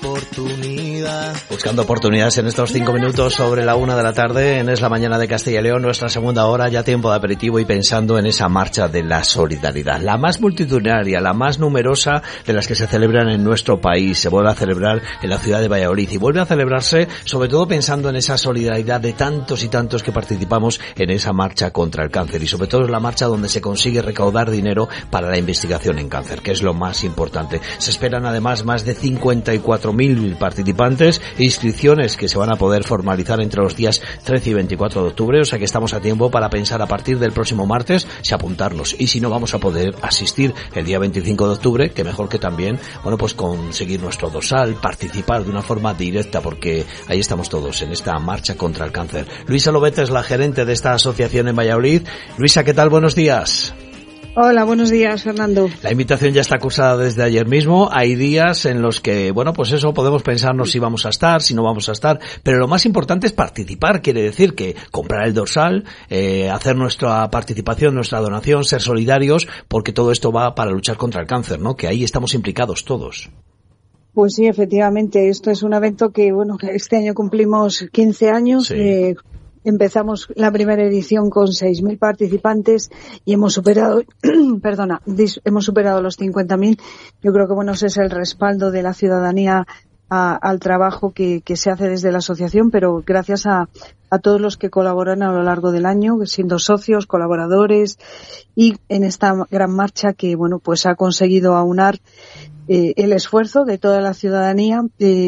oportunidad. Buscando oportunidades en estos 5 minutos sobre la 1 de la tarde, en Es la Mañana de Castilla y León, nuestra segunda hora, ya tiempo de aperitivo y pensando en esa marcha de la solidaridad. La más multitudinaria, la más numerosa de las que se celebran en nuestro país. Se vuelve a celebrar en la ciudad de Valladolid y vuelve a celebrarse sobre todo pensando en esa solidaridad de tantos y tantos que participamos en esa marcha contra el cáncer y sobre todo es la marcha donde se consigue recaudar dinero para la investigación en cáncer, que es lo más importante. Se esperan además más de 54.000 participantes e inscripciones que se van a poder formalizar entre los días 13 y 24 de octubre, o sea que estamos a tiempo para pensar a partir del próximo martes si apuntarnos y si no vamos a poder asistir el día 25 de octubre, que mejor que también, bueno, pues conseguir nuestro dorsal, participar de una forma directa porque ahí estamos todos en esta marcha contra el cáncer. Luisa Lobete es la gerente de esta asociación en Valladolid. Luisa, ¿qué tal? Buenos días. Hola, buenos días, Fernando. La invitación ya está cursada desde ayer mismo. Hay días en los que, bueno, pues eso, podemos pensarnos si vamos a estar, si no vamos a estar, pero lo más importante es participar. Quiere decir que comprar el dorsal, hacer nuestra participación, nuestra donación, ser solidarios, porque todo esto va para luchar contra el cáncer, ¿no? Que ahí estamos implicados todos. Pues sí, efectivamente, esto es un evento que, bueno, este año cumplimos 15 años. Sí. Empezamos la primera edición con 6.000 participantes y hemos superado, hemos superado los 50.000. Yo creo que, bueno, ese es el respaldo de la ciudadanía al trabajo que se hace desde la asociación, pero gracias a todos los que colaboran a lo largo del año, siendo socios, colaboradores y en esta gran marcha que, bueno, pues ha conseguido aunar el esfuerzo de toda la ciudadanía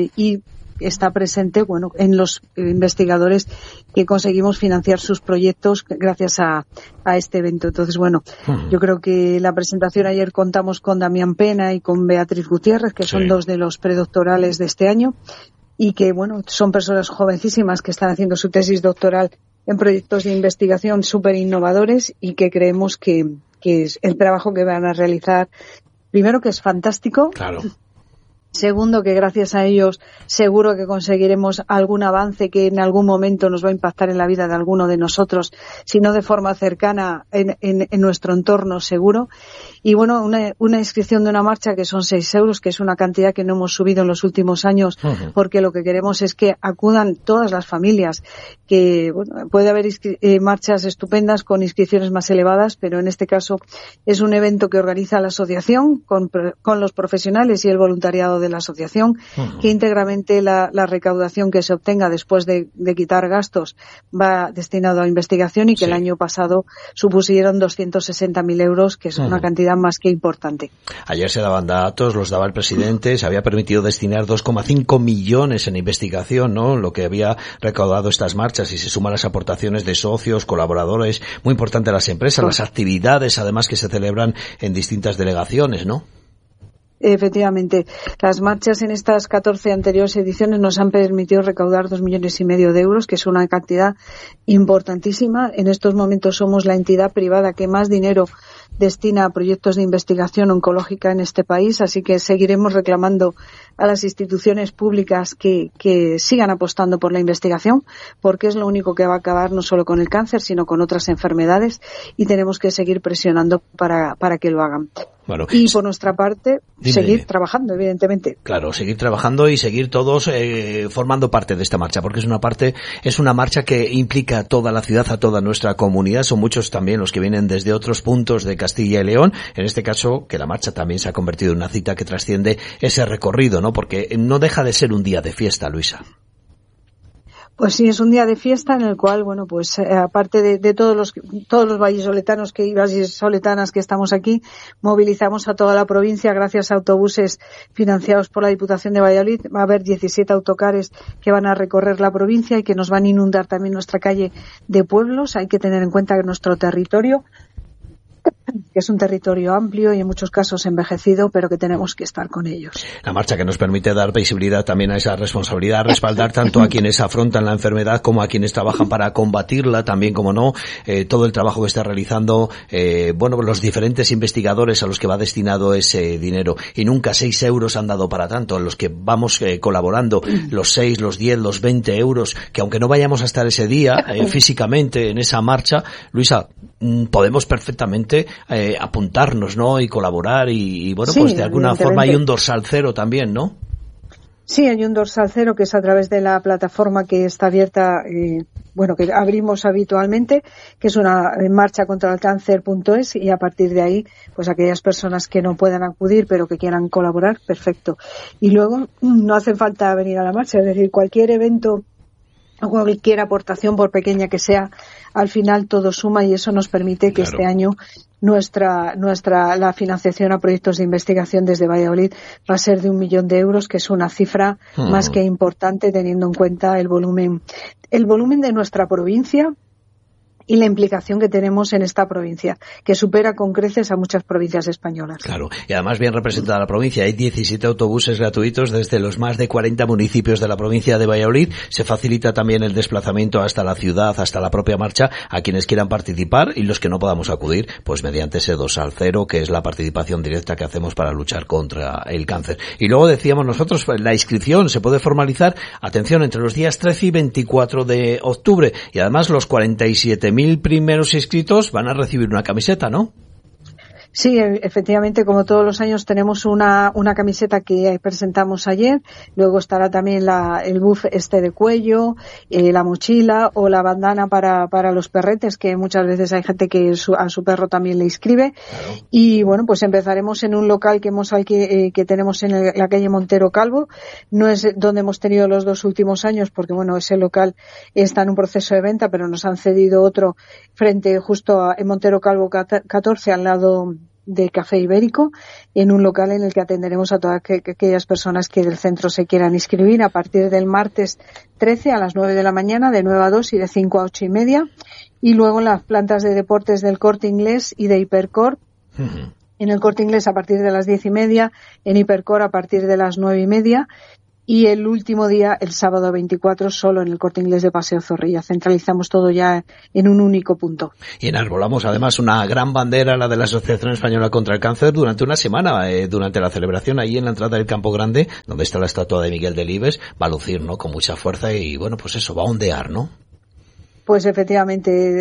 y está presente, bueno, en los investigadores que conseguimos financiar sus proyectos gracias a este evento. Entonces, bueno, yo creo que la presentación ayer contamos con Damián Pena y con Beatriz Gutiérrez, que son dos de los predoctorales de este año y que, bueno, son personas jovencísimas que están haciendo su tesis doctoral en proyectos de investigación súper innovadores y que creemos que es el trabajo que van a realizar, primero que es fantástico. Claro. Segundo, que gracias a ellos seguro que conseguiremos algún avance que en algún momento nos va a impactar en la vida de alguno de nosotros, si no de forma cercana en nuestro entorno seguro. Y bueno, una inscripción de una marcha que son 6 euros, que es una cantidad que no hemos subido en los últimos años, porque lo que queremos es que acudan todas las familias, que bueno, puede haber marchas estupendas con inscripciones más elevadas, pero en este caso es un evento que organiza la asociación con los profesionales y el voluntariado de la asociación, que íntegramente la recaudación que se obtenga después de quitar gastos va destinado a investigación y que el año pasado supusieron 260.000 euros, que es una cantidad más que importante. Ayer se daban datos, los daba el presidente, se había permitido destinar 2,5 millones en investigación, ¿no? Lo que había recaudado estas marchas y se suman las aportaciones de socios, colaboradores, muy importante las empresas, las actividades además que se celebran en distintas delegaciones, ¿no? Efectivamente, las marchas en estas 14 anteriores ediciones nos han permitido recaudar 2,5 millones de euros, que es una cantidad importantísima. En estos momentos somos la entidad privada que más dinero destina a proyectos de investigación oncológica en este país, así que seguiremos reclamando a las instituciones públicas que sigan apostando por la investigación, porque es lo único que va a acabar no solo con el cáncer, sino con otras enfermedades, y tenemos que seguir presionando para que lo hagan. Bueno, y por nuestra parte, seguir trabajando, evidentemente. Claro, seguir trabajando y seguir todos formando parte de esta marcha, porque es una marcha que implica a toda la ciudad, a toda nuestra comunidad. Son muchos también los que vienen desde otros puntos de Castilla y León. En este caso, que la marcha también se ha convertido en una cita que trasciende ese recorrido, ¿no? Porque no deja de ser un día de fiesta, Luisa. Pues sí, es un día de fiesta en el cual, bueno, pues aparte de todos los vallisoletanos y vallisoletanas que estamos aquí, movilizamos a toda la provincia gracias a autobuses financiados por la Diputación de Valladolid. Va a haber 17 autocares que van a recorrer la provincia y que nos van a inundar también nuestra calle de pueblos. Hay que tener en cuenta que nuestro territorio, que es un territorio amplio y en muchos casos envejecido, pero que tenemos que estar con ellos. La marcha que nos permite dar visibilidad también a esa responsabilidad, respaldar tanto a quienes afrontan la enfermedad como a quienes trabajan para combatirla, también, como no, todo el trabajo que está realizando, los diferentes investigadores a los que va destinado ese dinero. Y nunca 6 euros han dado para tanto, en los que vamos colaborando, los 6, los 10, los 20 euros, que aunque no vayamos a estar ese día físicamente en esa marcha, Luisa, podemos perfectamente apuntarnos, ¿no? Y colaborar y bueno, sí, pues de alguna forma hay un dorsal cero también, ¿no? Sí, hay un dorsal cero que es a través de la plataforma que está abierta, que abrimos habitualmente, que es una marcha contra el cáncer.es, y a partir de ahí, pues aquellas personas que no puedan acudir pero que quieran colaborar, perfecto. Y luego no hace falta venir a la marcha, es decir, cualquier evento o cualquier aportación, por pequeña que sea, al final todo suma, y eso nos permite que este año la financiación a proyectos de investigación desde Valladolid va a ser de 1 millón de euros, que es una cifra más que importante teniendo en cuenta el volumen de nuestra provincia y la implicación que tenemos en esta provincia, que supera con creces a muchas provincias españolas. Claro, y además bien representada la provincia. Hay 17 autobuses gratuitos desde los más de 40 municipios de la provincia de Valladolid. Se facilita también el desplazamiento hasta la ciudad, hasta la propia marcha, a quienes quieran participar, y los que no podamos acudir, pues mediante ese dorsal cero, que es la participación directa que hacemos para luchar contra el cáncer. Y luego decíamos nosotros, la inscripción se puede formalizar, atención, entre los días 13 y 24 de octubre, y además los 47.000 primeros inscritos van a recibir una camiseta, ¿no? Sí, efectivamente, como todos los años tenemos una camiseta que presentamos ayer, luego estará también el buff de cuello, la mochila o la bandana para los perretes, que muchas veces hay gente que a su perro también le inscribe. Claro. Y bueno, pues empezaremos en un local que tenemos en la calle Montero Calvo. No es donde hemos tenido los 2 últimos años, porque bueno, ese local está en un proceso de venta, pero nos han cedido otro justo en Montero Calvo 14, al lado de Café Ibérico, en un local en el que atenderemos a todas aquellas personas que del centro se quieran inscribir a partir del martes 13 a las 9 de la mañana, de 9 a 2 y de 5 a 8 y media, y luego en las plantas de deportes del Corte Inglés y de Hipercor. En el Corte Inglés a partir de las 10 y media, en Hipercor a partir de las 9 y media, y el último día, el sábado 24, solo en el Corte Inglés de Paseo Zorrilla. Centralizamos todo ya en un único punto. Y enarbolamos además una gran bandera, la de la Asociación Española contra el Cáncer, durante una semana, durante la celebración ahí en la entrada del Campo Grande, donde está la estatua de Miguel Delibes, va a lucir, ¿no?, con mucha fuerza y bueno, pues eso, va a ondear, ¿no? Pues efectivamente,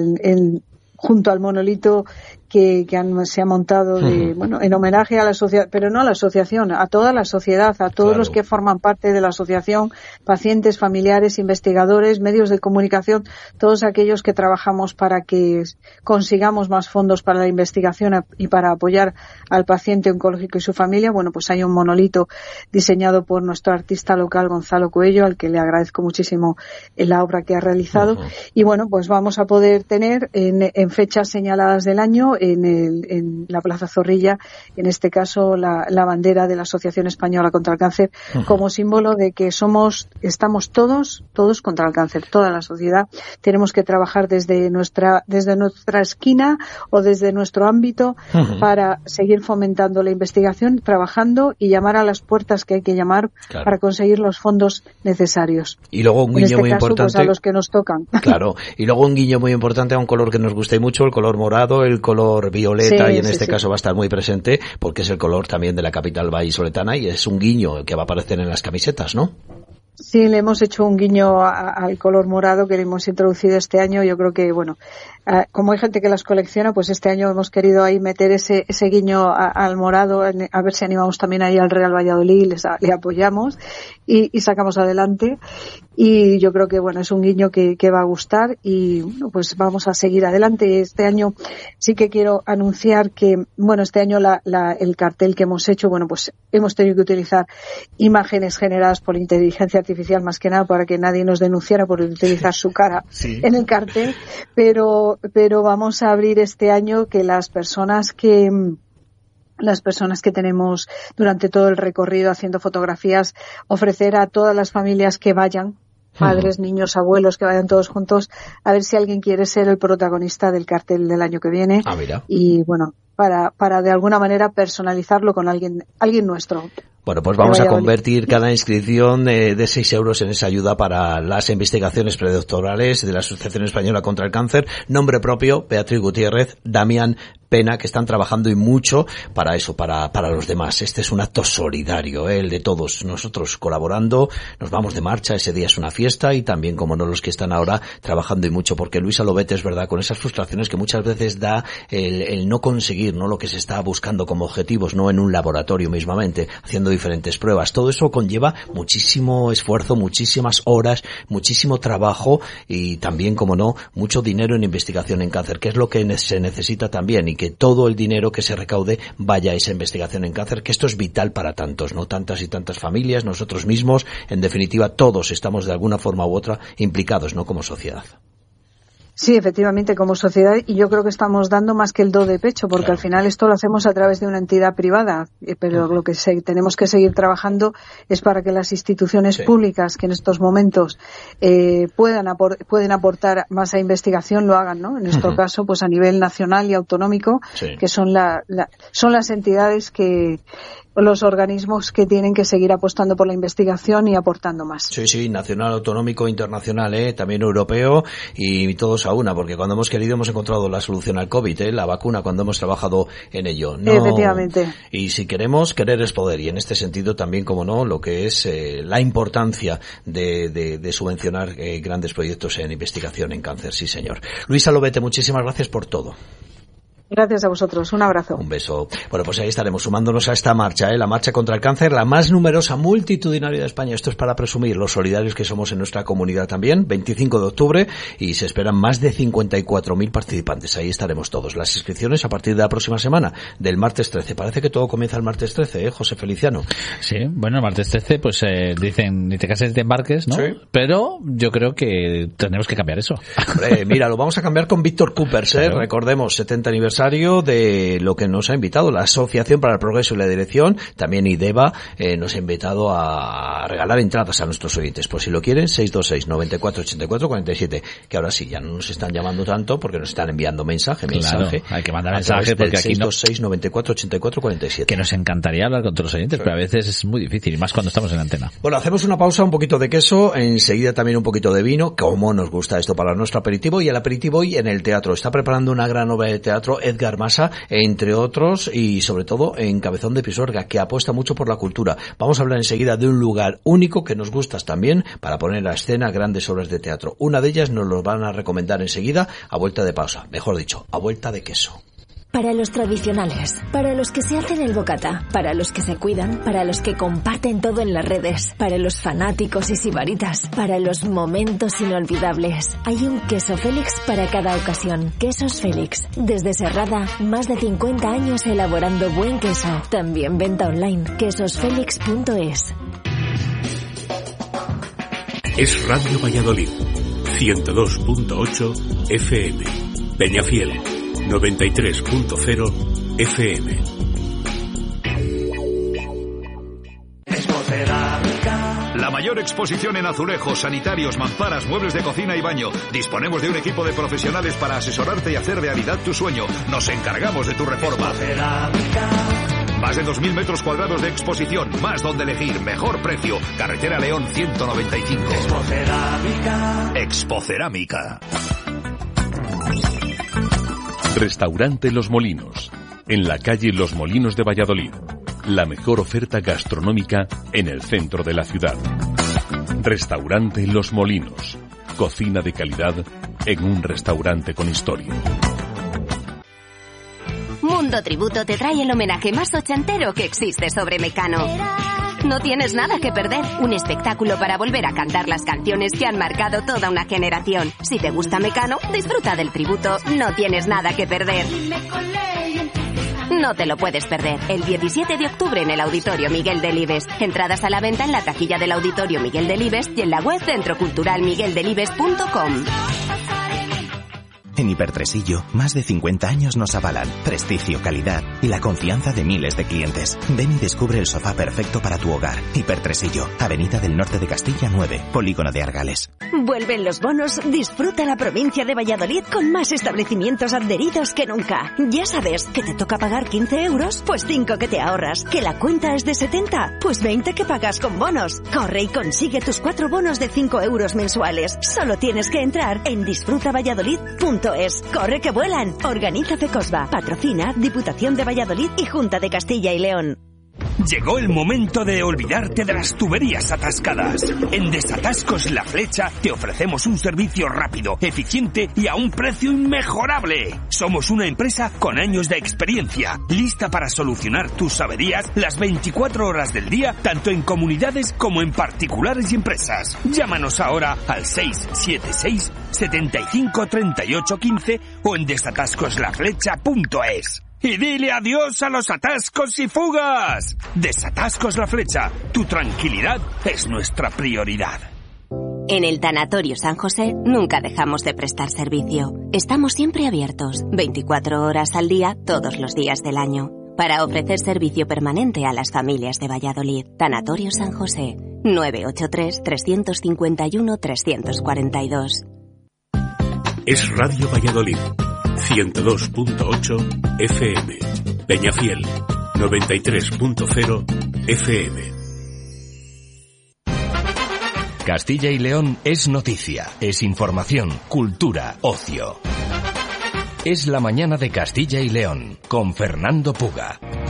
junto al monolito que se ha montado en homenaje a la sociedad, pero no a la asociación, a toda la sociedad, a todos los que forman parte de la asociación, pacientes, familiares, investigadores, medios de comunicación, todos aquellos que trabajamos para que consigamos más fondos para la investigación y para apoyar al paciente oncológico y su familia. Bueno, pues hay un monolito diseñado por nuestro artista local Gonzalo Coello, al que le agradezco muchísimo la obra que ha realizado. Y bueno, pues vamos a poder tener en fechas señaladas del año en la Plaza Zorrilla, en este caso la bandera de la Asociación Española contra el Cáncer, como símbolo de que estamos todos contra el cáncer, toda la sociedad. Tenemos que trabajar desde nuestra esquina o desde nuestro ámbito para seguir fomentando la investigación, trabajando y llamar a las puertas que hay que llamar para conseguir los fondos necesarios. Y luego un guiño muy importante, pues a los que nos tocan. Claro, y luego un guiño muy importante a un color que nos guste mucho, el color morado, el color violeta, y en este caso va a estar muy presente porque es el color también de la capital vallisoletana y es un guiño que va a aparecer en las camisetas, ¿no? Sí, le hemos hecho un guiño al color morado que le hemos introducido este año. Yo creo que, bueno, como hay gente que las colecciona, pues este año hemos querido ahí meter ese guiño al morado, a ver si animamos también ahí al Real Valladolid, le apoyamos y sacamos adelante. Y yo creo que, bueno, es un guiño que va a gustar y, bueno, pues vamos a seguir adelante. Este año sí que quiero anunciar que, bueno, este año el cartel que hemos hecho, bueno, pues hemos tenido que utilizar imágenes generadas por inteligencia artificial, más que nada para que nadie nos denunciara por utilizar su cara en el cartel, pero vamos a abrir este año que las personas que tenemos durante todo el recorrido haciendo fotografías, ofrecer a todas las familias que vayan, padres, niños, abuelos, que vayan todos juntos, a ver si alguien quiere ser el protagonista del cartel del año que viene. Y bueno, para de alguna manera personalizarlo con alguien nuestro. Bueno, pues vamos a convertir cada inscripción de 6 euros en esa ayuda para las investigaciones predoctorales de la Asociación Española contra el Cáncer. Nombre propio, Beatriz Gutiérrez, Damián pena que están trabajando y mucho para eso, para los demás. Este es un acto solidario, el de todos nosotros colaborando, nos vamos de marcha, ese día es una fiesta, y también, como no, los que están ahora trabajando y mucho, porque Luisa Lobete, es verdad, con esas frustraciones que muchas veces da el no conseguir, ¿no?, lo que se está buscando como objetivos, no en un laboratorio mismamente, haciendo diferentes pruebas. Todo eso conlleva muchísimo esfuerzo, muchísimas horas, muchísimo trabajo y también, como no, mucho dinero en investigación en cáncer, que es lo que se necesita también, y que todo el dinero que se recaude vaya a esa investigación en cáncer, que esto es vital para tantos, ¿no? Tantas y tantas familias, nosotros mismos, en definitiva, todos estamos de alguna forma u otra implicados, ¿no?, como sociedad. Sí, efectivamente, como sociedad, y yo creo que estamos dando más que el do de pecho, porque al final esto lo hacemos a través de una entidad privada, pero lo que tenemos que seguir trabajando es para que las instituciones públicas que en estos momentos pueden aportar más a investigación lo hagan, ¿no? En nuestro caso, pues a nivel nacional y autonómico, que son son las entidades los organismos que tienen que seguir apostando por la investigación y aportando más. Sí, nacional, autonómico, internacional, también europeo, y todos a una, porque cuando hemos querido hemos encontrado la solución al COVID, la vacuna, cuando hemos trabajado en ello. No, efectivamente. Y si queremos, querer es poder, y en este sentido también, como no, lo que es la importancia de subvencionar grandes proyectos en investigación en cáncer, sí señor. Luisa Lobete, muchísimas gracias por todo. Gracias a vosotros, un abrazo. Un beso. Bueno, pues ahí estaremos sumándonos a esta marcha, la marcha contra el cáncer, la más numerosa, multitudinaria de España. Esto es para presumir los solidarios que somos en nuestra comunidad también, 25 de octubre, y se esperan más de 54.000 participantes. Ahí estaremos todos. Las inscripciones a partir de la próxima semana, del martes 13. Parece que todo comienza el martes 13, José Feliciano. Sí, bueno, el martes 13, pues dicen, ni te cases ni te embarques, ¿no? Sí. Pero yo creo que tenemos que cambiar eso. Hombre, mira, lo vamos a cambiar con Víctor Coopers, claro. Recordemos, 70 aniversario de lo que nos ha invitado la Asociación para el Progreso y la Dirección, también IDEVA, nos ha invitado a regalar entradas a nuestros oyentes. Pues si lo quieren, 626 94 84 47, que ahora sí, ya no nos están llamando tanto porque nos están enviando mensaje. Claro, hay que mandar mensaje porque aquí 626 94 84 47. Que nos encantaría hablar con todos los oyentes, pero a veces es muy difícil, y más cuando estamos en antena. Bueno, hacemos una pausa, un poquito de queso, enseguida también un poquito de vino, como nos gusta esto para nuestro aperitivo, y el aperitivo hoy en el teatro. Está preparando una gran obra de teatro Edgar Masa, entre otros, y sobre todo en Cabezón de Pisuerga, que apuesta mucho por la cultura. Vamos a hablar enseguida de un lugar único que nos gusta también para poner a escena grandes obras de teatro. Una de ellas nos lo van a recomendar enseguida, a vuelta de pausa, mejor dicho, a vuelta de queso. Para los tradicionales, para los que se hacen el bocata, para los que se cuidan, para los que comparten todo en las redes, para los fanáticos y sibaritas, para los momentos inolvidables. Hay un queso Félix para cada ocasión. Quesos Félix. Desde Serrada, más de 50 años elaborando buen queso. También venta online. quesosfelix.es. Es Radio Valladolid, 102.8 FM. Peñafiel, 93.0 FM. La mayor exposición en azulejos, sanitarios, mamparas, muebles de cocina y baño. Disponemos de un equipo de profesionales para asesorarte y hacer realidad tu sueño. Nos encargamos de tu reforma. Más de 2.000 metros cuadrados de exposición, más donde elegir, mejor precio. Carretera León 195. Expocerámica. Restaurante Los Molinos, en la calle Los Molinos de Valladolid. La mejor oferta gastronómica en el centro de la ciudad. Restaurante Los Molinos, cocina de calidad en un restaurante con historia. Mundo Tributo te trae el homenaje más ochentero que existe sobre Mecano. No tienes nada que perder. Un espectáculo para volver a cantar las canciones que han marcado toda una generación. Si te gusta Mecano, disfruta del tributo. No tienes nada que perder. No te lo puedes perder. El 17 de octubre en el Auditorio Miguel Delibes. Entradas a la venta en la taquilla del Auditorio Miguel Delibes y en la web centroculturalmigueldelibes.com. En Hipertresillo, más de 50 años nos avalan prestigio, calidad y la confianza de miles de clientes. Ven y descubre el sofá perfecto para tu hogar. Hipertresillo, Avenida del Norte de Castilla 9, Polígono de Argales. Vuelven los bonos, disfruta la provincia de Valladolid con más establecimientos adheridos que nunca. Ya sabes, que te toca pagar 15 euros, pues 5 que te ahorras. Que la cuenta es de 70, pues 20 que pagas con bonos. Corre y consigue tus 4 bonos de 5 euros mensuales. Solo tienes que entrar en disfrutavalladolid.es. cefecosva.es. ¡Corre que vuelan! Organiza Fecosva. Patrocina Diputación de Valladolid y Junta de Castilla y León. Llegó el momento de olvidarte de las tuberías atascadas. En Desatascos La Flecha te ofrecemos un servicio rápido, eficiente y a un precio inmejorable. Somos una empresa con años de experiencia, lista para solucionar tus averías las 24 horas del día, tanto en comunidades como en particulares y empresas. Llámanos ahora al 676 75 38 15 o en desatascoslaflecha.es. Y dile adiós a los atascos y fugas. Desatascos La Flecha. Tu tranquilidad es nuestra prioridad. En el Tanatorio San José nunca dejamos de prestar servicio. Estamos siempre abiertos, 24 horas al día, todos los días del año, para ofrecer servicio permanente a las familias de Valladolid. Tanatorio San José, 983-351-342. Es Radio Valladolid. 102.8 FM. Peñafiel, 93.0 FM. Castilla y León es noticia, es información, cultura, ocio. Es la mañana de Castilla y León, con Fernando Puga.